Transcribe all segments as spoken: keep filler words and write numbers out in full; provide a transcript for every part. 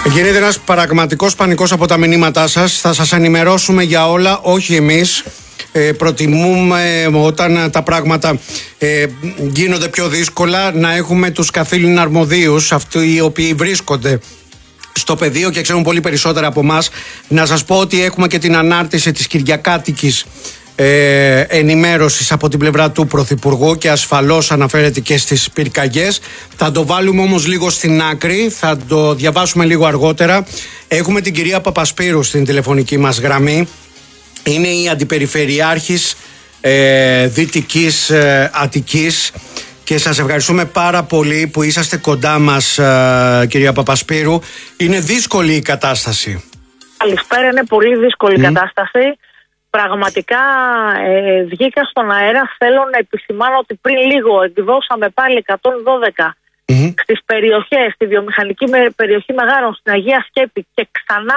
Γίνεται ένας πραγματικός πανικός από τα μηνύματά σας. Θα σας ενημερώσουμε για όλα, όχι εμείς. Ε, προτιμούμε όταν τα πράγματα ε, γίνονται πιο δύσκολα να έχουμε τους καθήλυνα αρμοδίους, αυτοί οι οποίοι βρίσκονται στο πεδίο και ξέρουν πολύ περισσότερα από εμάς. Να σας πω ότι έχουμε και την ανάρτηση της κυριακάτικης ε, ενημέρωσης από την πλευρά του Πρωθυπουργού και ασφαλώς αναφέρεται και στις πυρκαγιές. Θα το βάλουμε όμως λίγο στην άκρη, θα το διαβάσουμε λίγο αργότερα. Έχουμε την κυρία Παπασπύρου στην τηλεφωνική μας γραμμή. Είναι η Αντιπεριφερειάρχης ε, Δυτικής ε, Αττικής και σας ευχαριστούμε πάρα πολύ που είσαστε κοντά μας, ε, κυρία Παπασπύρου. Είναι δύσκολη η κατάσταση. Καλησπέρα, είναι πολύ δύσκολη η mm. κατάσταση. Πραγματικά ε, βγήκα στον αέρα. Θέλω να επισημάνω ότι πριν λίγο εκδώσαμε πάλι εκατόν δώδεκα mm-hmm. στις περιοχές, στη βιομηχανική περιοχή Μεγάρων, στην Αγία Σκέπη και ξανά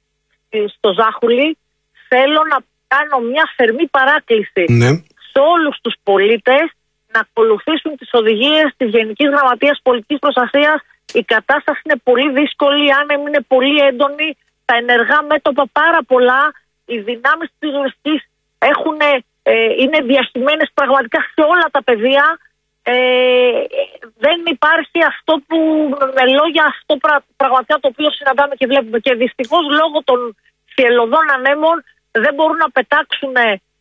στο Ζάχουλη. Θέλω να κάνω μια θερμή παράκληση mm-hmm. σε όλους τους πολίτες να ακολουθήσουν τις οδηγίες της Γενικής Γραμματείας Πολιτικής Προστασίας. Η κατάσταση είναι πολύ δύσκολη, η άνεμη είναι πολύ έντονη, τα ενεργά μέτωπα πάρα πολλά. Οι δυνάμεις της πυροσβεστικής έχουν, ε, είναι διαχειμένες πραγματικά σε όλα τα πεδία. Ε, δεν υπάρχει αυτό που με λόγια αυτό πρα, πραγματικά το οποίο συναντάμε και βλέπουμε. Και δυστυχώς λόγω των θυελλωδών ανέμων δεν μπορούν να πετάξουν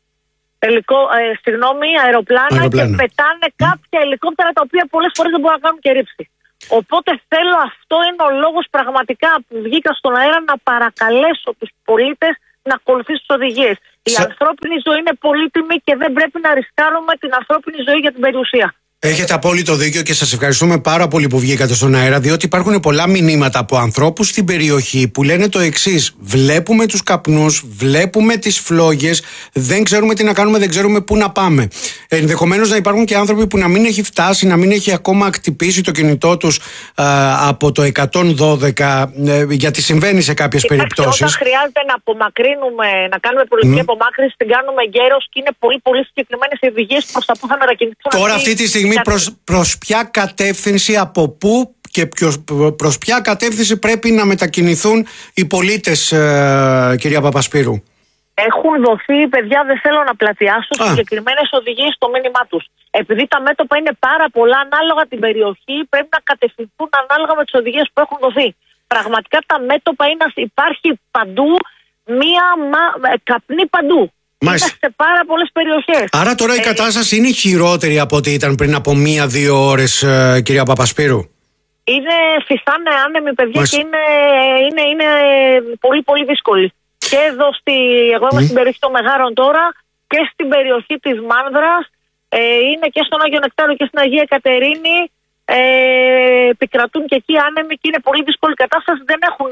ελικο, ε, συγγνώμη, αεροπλάνα, αεροπλάνα και πετάνε mm. κάποια ελικόπτερα τα οποία πολλές φορές δεν μπορούν να κάνουν και ρήψη. Οπότε θέλω, αυτό είναι ο λόγος πραγματικά που βγήκα στον αέρα, να παρακαλέσω τους πολίτες να ακολουθήσουν τις οδηγίες. Η Σα... ανθρώπινη ζωή είναι πολύτιμη και δεν πρέπει να ρισκάρουμε την ανθρώπινη ζωή για την περιουσία. Έχετε απόλυτο δίκιο και σας ευχαριστούμε πάρα πολύ που βγήκατε στον αέρα, διότι υπάρχουν πολλά μηνύματα από ανθρώπους στην περιοχή που λένε το εξής: βλέπουμε τους καπνούς, βλέπουμε τις φλόγες, δεν ξέρουμε τι να κάνουμε, δεν ξέρουμε πού να πάμε. Ενδεχομένως να υπάρχουν και άνθρωποι που να μην έχει φτάσει, να μην έχει ακόμα χτυπήσει το κινητό τους α, από το εκατόν δώδεκα, ε, γιατί συμβαίνει σε κάποιες περιπτώσεις. Όταν χρειάζεται να απομακρύνουμε, να κάνουμε πολιτική mm. απομάκρυνση, την κάνουμε γέρος και είναι πολύ πολύ συγκεκριμένες οι οδηγίες προς τα που θα μετακινηθούν. Τώρα αυτή τη στιγμή Προς, προς ποια κατεύθυνση, από πού και ποιος, προς ποια κατεύθυνση πρέπει να μετακινηθούν οι πολίτες, ε, κυρία Παπασπύρου? Έχουν δοθεί, παιδιά, δεν θέλω να πλατιάσω, συγκεκριμένες οδηγίες στο μήνυμά τους. Επειδή τα μέτωπα είναι πάρα πολλά, ανάλογα την περιοχή, πρέπει να κατευθυνθούν ανάλογα με τις οδηγίες που έχουν δοθεί. Πραγματικά τα μέτωπα είναι, υπάρχει παντού μία μα, καπνή παντού. Μάλιστα. Είναι σε πάρα πολλές περιοχές. Άρα τώρα η ε, κατάσταση είναι χειρότερη από ό,τι ήταν πριν από μία-δύο ώρες, ε, κυρία Παπασπύρου? Είναι φυσάνε άνεμοι, παιδιά, Μάλιστα. και είναι, είναι, είναι πολύ πολύ δύσκολη. Και εδώ, στη, εγώ είμαι mm. στην περιοχή των Μεγάρων τώρα, και στην περιοχή της Μάνδρας, ε, είναι και στον Άγιο Νεκτάριο και στην Αγία Κατερίνη, ε, επικρατούν και εκεί άνεμοι και είναι πολύ δύσκολη κατάσταση. Δεν έχουν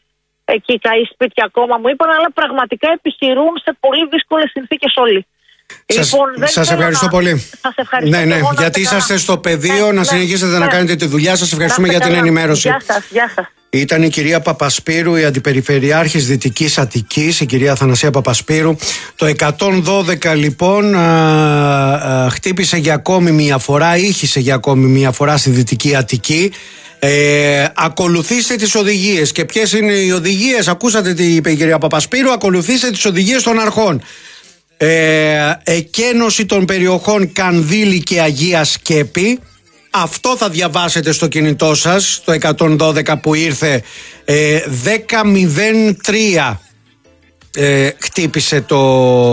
εκεί καεί σπίτια ακόμα, μου είπαν, αλλά πραγματικά επιχειρούν σε πολύ δύσκολες συνθήκες όλοι. Σας, λοιπόν, σας ευχαριστώ να... πολύ. Σας ευχαριστώ. Ναι, ναι, γιατί είσαστε στο πεδίο, ναι, να συνεχίσετε ναι, να κάνετε τη δουλειά σας. Ευχαριστούμε για την ενημέρωση. Γεια σας, γεια σας. Ήταν η κυρία Παπασπύρου, η Αντιπεριφερειάρχης Δυτικής Αττικής, η κυρία Αθανασία Παπασπύρου. Το εκατόν δώδεκα λοιπόν α, α, χτύπησε για ακόμη μία φορά, ήχησε για ακόμη μία φορά στη Δυτική Αττική. Ε, ακολουθήστε τις οδηγίες. Και ποιες είναι οι οδηγίες? Ακούσατε τι είπε η κυρία Παπασπύρου. Ακολουθήστε τις οδηγίες των αρχών. Ε, εκένωση των περιοχών Κανδύλη και Αγία Σκέπη. Αυτό θα διαβάσετε στο κινητό σας, το εκατόν δώδεκα που ήρθε ε, δέκα μηδέν τρία ε, χτύπησε το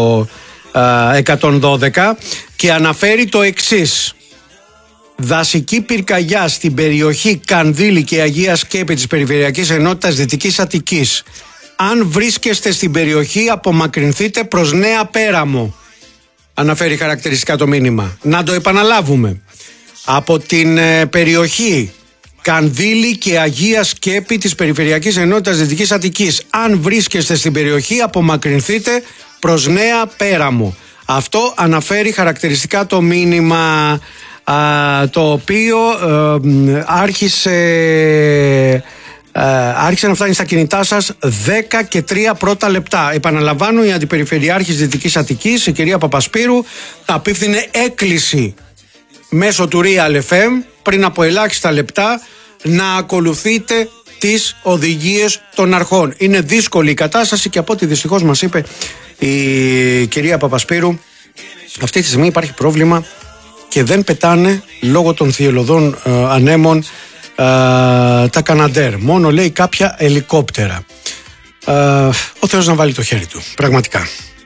ε, εκατόν δώδεκα και αναφέρει το εξής: δασική πυρκαγιά στην περιοχή Κανδύλη και Αγία Σκέπη της Περιφερειακής Ενότητας Δυτικής Αττικής. Αν βρίσκεστε στην περιοχή, απομακρυνθείτε προς Νέα Πέραμο. Αναφέρει χαρακτηριστικά το μήνυμα. Να το επαναλάβουμε. Από την ε, περιοχή Κανδύλη και Αγία Σκέπη της Περιφερειακής Ενότητας Δυτικής Αττικής. Αν βρίσκεστε στην περιοχή, απομακρυνθείτε προς Νέα Πέραμο. Αυτό αναφέρει χαρακτηριστικά το μήνυμα, α, το οποίο ε, άρχισε... Uh, άρχισε να φτάνει στα κινητά σας δέκα και τρία πρώτα λεπτά. Επαναλαμβάνω, η Αντιπεριφερειάρχης Δυτικής Αττικής, η κυρία Παπασπύρου, απίφθινε έκκληση μέσω του Real εφ εμ πριν από ελάχιστα λεπτά να ακολουθείτε τις οδηγίες των αρχών. Είναι δύσκολη η κατάσταση και από ό,τι δυστυχώς μας είπε η κυρία Παπασπύρου, αυτή τη στιγμή υπάρχει πρόβλημα και δεν πετάνε λόγω των θυελλωδών ε, ανέμων ε, τα Καναντέρ. Μόνο λέει κάποια ελικόπτερα. Ε, ο Θεός να βάλει το χέρι του, πραγματικά.